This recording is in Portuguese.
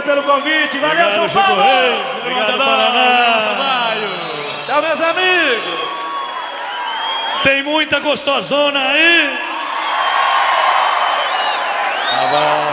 pelo convite. Valeu, Obrigado, São Paulo! Chico Rei. Obrigado, Paraná. Tchau, meus amigos! Tem muita gostosona aí.